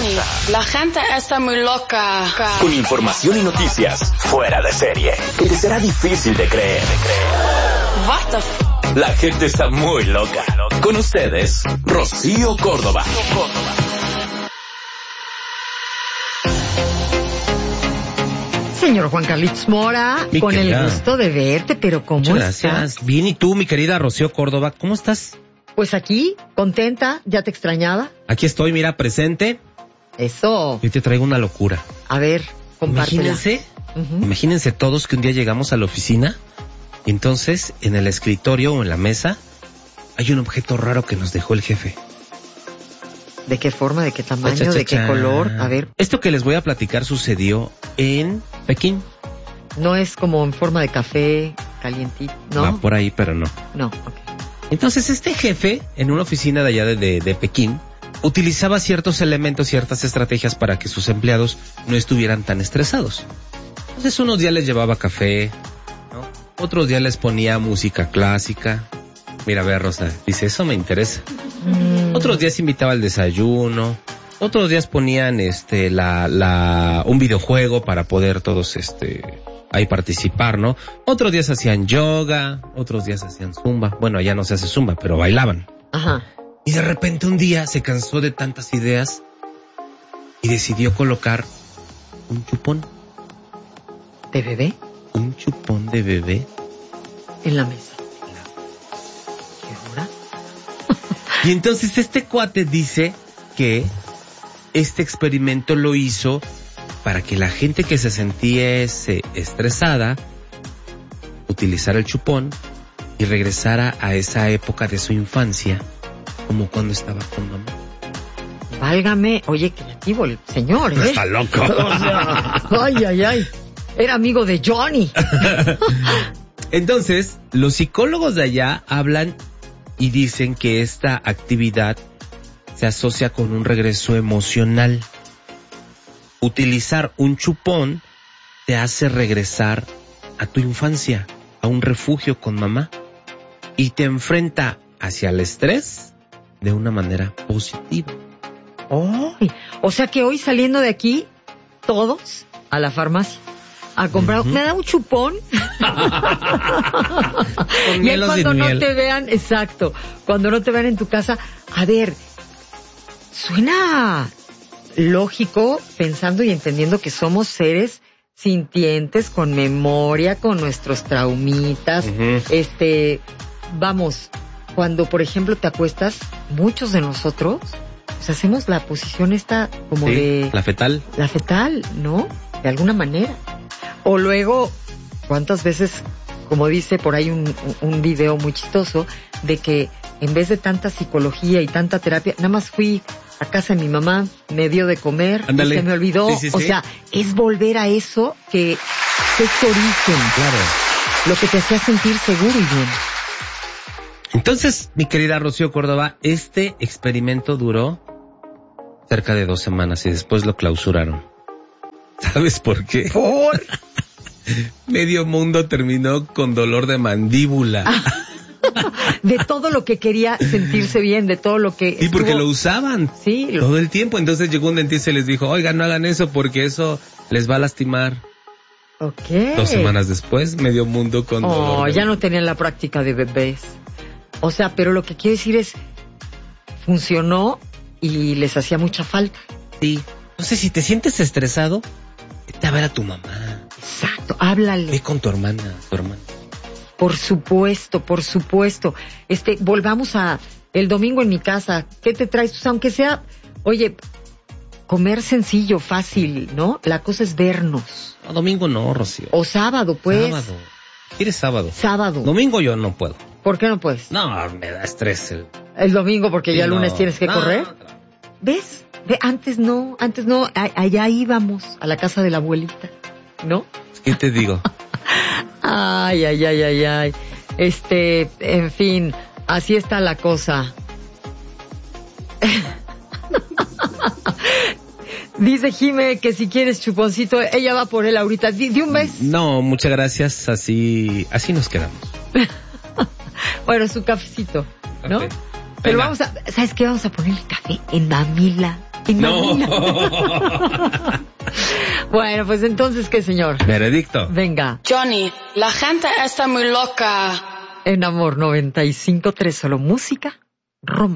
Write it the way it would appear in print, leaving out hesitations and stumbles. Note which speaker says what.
Speaker 1: Johnny, la gente está muy loca.
Speaker 2: Con información y noticias fuera de serie, que te será difícil de creer.
Speaker 1: What the f...
Speaker 2: La gente está muy loca. Con ustedes, Rocío Córdoba.
Speaker 3: Señor Juan Carlitos Mora,
Speaker 4: Mi
Speaker 3: con
Speaker 4: querida.
Speaker 3: el gusto de verte, pero ¿cómo
Speaker 4: Muchas gracias.
Speaker 3: estás?
Speaker 4: Bien, ¿y tú, mi querida Rocío Córdoba? ¿Cómo estás?
Speaker 3: Pues aquí, contenta, ya te extrañaba.
Speaker 4: Aquí estoy, mira, presente.
Speaker 3: Eso,
Speaker 4: Hoy te traigo una locura.
Speaker 3: a ver, compártela.
Speaker 4: Imagínense todos que un día llegamos a la oficina y entonces en el escritorio o en la mesa hay un objeto raro que nos dejó el jefe.
Speaker 3: ¿De qué forma, de qué tamaño,
Speaker 4: Cha, cha,
Speaker 3: de qué
Speaker 4: cha.
Speaker 3: color? A ver,
Speaker 4: Esto que les voy a platicar sucedió en Pekín.
Speaker 3: no es como en forma de café, calientito,
Speaker 4: Va
Speaker 3: ¿no?
Speaker 4: por ahí, pero no.
Speaker 3: No, ok.
Speaker 4: Entonces este jefe, en una oficina de allá de Pekín, utilizaba ciertos elementos, ciertas estrategias para que sus empleados no estuvieran tan estresados. Entonces unos días les llevaba café, ¿no? Otros días les ponía música clásica. Mira, ve Rosa, dice, eso me interesa. Otros días invitaba al desayuno. Otros días ponían un videojuego para poder todos ahí participar, ¿no? Otros días hacían yoga, otros días hacían zumba. Bueno, allá no se hace zumba, pero bailaban.
Speaker 3: Ajá.
Speaker 4: Y de repente un día se cansó de tantas ideas y decidió colocar un chupón.
Speaker 3: ¿De bebé?
Speaker 4: Un chupón de bebé.
Speaker 3: En la mesa. ¿Qué hora?
Speaker 4: Y entonces este cuate dice que este experimento lo hizo para que la gente que se sintiese estresada utilizara el chupón y regresara a esa época de su infancia, como cuando estaba con mamá.
Speaker 3: Válgame, oye, creativo el señor, ¿eh?
Speaker 4: Está loco.
Speaker 3: O sea, ay, ay, ay. Era amigo de Johnny.
Speaker 4: Entonces, los psicólogos de allá hablan y dicen que esta actividad se asocia con un regreso emocional. Utilizar un chupón te hace regresar a tu infancia, a un refugio con mamá, y te enfrenta hacia el estrés de una manera positiva.
Speaker 3: Ay, o sea que hoy saliendo de aquí, todos a la farmacia a comprar, ¿me da un chupón? Y ahí
Speaker 4: mielos
Speaker 3: cuando
Speaker 4: sin
Speaker 3: no
Speaker 4: miel.
Speaker 3: te vean, exacto, cuando no te vean en tu casa, a ver, suena lógico pensando y entendiendo que somos seres sintientes, con memoria, con nuestros traumitas, vamos, cuando por ejemplo te acuestas, muchos de nosotros, pues hacemos la posición esta como
Speaker 4: Sí,
Speaker 3: de
Speaker 4: la fetal.
Speaker 3: la fetal, ¿no? De alguna manera. O luego, ¿cuántas veces, como dice por ahí un video muy chistoso, de que en vez de tanta psicología y tanta terapia, nada más fui a casa de mi mamá, me dio de comer,
Speaker 4: Ándale.
Speaker 3: y se me olvidó.
Speaker 4: Sí, sí,
Speaker 3: O
Speaker 4: sí.
Speaker 3: sea, es volver a eso que es tu origen,
Speaker 4: Claro.
Speaker 3: lo que te hacía sentir seguro y bien.
Speaker 4: Entonces, mi querida Rocío Córdoba, este experimento duró cerca de 2 semanas y después lo clausuraron. ¿Sabes por qué?
Speaker 3: ¿Por?
Speaker 4: Medio mundo terminó con dolor de mandíbula.
Speaker 3: De todo lo que quería sentirse bien, de todo lo que
Speaker 4: Sí, porque
Speaker 3: estuvo-
Speaker 4: lo usaban
Speaker 3: Sí,
Speaker 4: todo el tiempo. Entonces llegó un dentista y les dijo, oigan, no hagan eso porque eso les va a lastimar.
Speaker 3: Ok.
Speaker 4: 2 semanas después, medio mundo con dolor.
Speaker 3: Oh,
Speaker 4: de
Speaker 3: ya no tenían la práctica de bebés. O sea, pero lo que quiero decir es, funcionó y les hacía mucha falta.
Speaker 4: Sí. No sé, si te sientes estresado, vete a ver a tu mamá.
Speaker 3: Exacto, háblale.
Speaker 4: Ve con tu hermana, tu hermano.
Speaker 3: Por supuesto, por supuesto. Volvamos a el domingo en mi casa. ¿Qué te traes? Pues, aunque sea, oye, comer sencillo, fácil, ¿no? La cosa es vernos.
Speaker 4: No, domingo no, Rocío.
Speaker 3: O sábado, pues.
Speaker 4: Sábado. ¿Quieres sábado?
Speaker 3: Sábado.
Speaker 4: Domingo yo no puedo.
Speaker 3: ¿Por qué no puedes?
Speaker 4: No, me da estrés
Speaker 3: El domingo porque ya el
Speaker 4: no.
Speaker 3: lunes tienes que
Speaker 4: No,
Speaker 3: correr. ¿Ves? Antes no. Allá íbamos a la casa de la abuelita, ¿no?
Speaker 4: ¿Qué te digo?
Speaker 3: Ay. En fin, así está la cosa. Dice Jime que si quieres chuponcito, ella va por él ahorita. ¿De un mes?
Speaker 4: No, muchas gracias. Así nos quedamos.
Speaker 3: Bueno, su cafecito, ¿no?
Speaker 4: Café.
Speaker 3: Pero
Speaker 4: Venga.
Speaker 3: vamos a, ¿sabes qué? Vamos a ponerle café en mamila. Imagina.
Speaker 4: No.
Speaker 3: Bueno, pues entonces, ¿qué, señor?
Speaker 4: Veredicto.
Speaker 3: Venga.
Speaker 1: Johnny, la gente está muy loca.
Speaker 3: En Amor 95.3, solo música romántica.